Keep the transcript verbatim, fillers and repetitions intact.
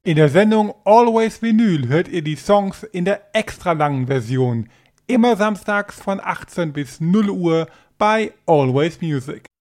In der Sendung Always Vinyl hört ihr die Songs in der extra langen Version. Immer samstags von achtzehn bis null Uhr bei Always Music.